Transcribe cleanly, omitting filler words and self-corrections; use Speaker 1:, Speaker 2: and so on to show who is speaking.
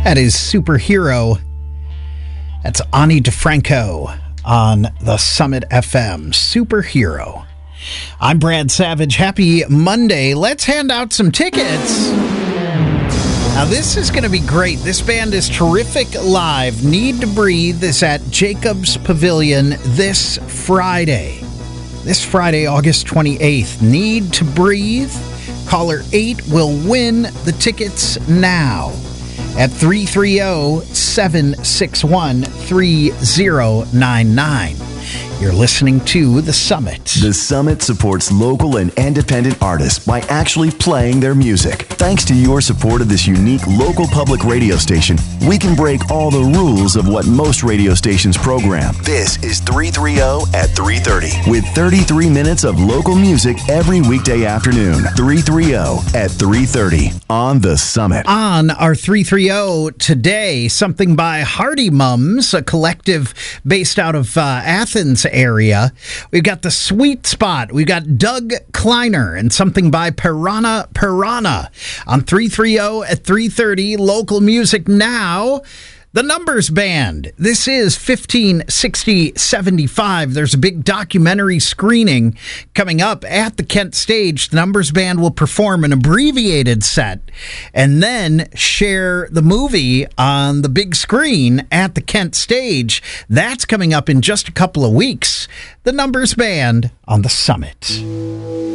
Speaker 1: That is Superhero. That's Ani DeFranco on the Summit FM. Superhero. I'm Brad Savage. Happy Monday. Let's hand out some tickets. Now, this is going to be great. This band is terrific live. Need to Breathe is at Jacobs Pavilion this Friday. This Friday, August 28th. Need to Breathe. Caller 8 will win the tickets now at 330-761-3099. You're listening to The Summit.
Speaker 2: The Summit supports local and independent artists by actually playing their music. Thanks to your support of this unique local public radio station, we can break all the rules of what most radio stations program. This is 330 at 3:30 with 33 minutes of local music every weekday afternoon. 330 at 3:30 on The Summit.
Speaker 1: On our 330 today, something by Hardy Mums, a collective based out of Athens area. We've got The Sweet Spot. We've got Doug Kleiner and something by Piranha on 330 at 3:30. Local music now. The Numbers Band. This is 156075. There's a big documentary screening coming up at the Kent Stage. The Numbers Band will perform an abbreviated set and then share the movie on the big screen at the Kent Stage. That's coming up in just a couple of weeks. The Numbers Band on the Summit.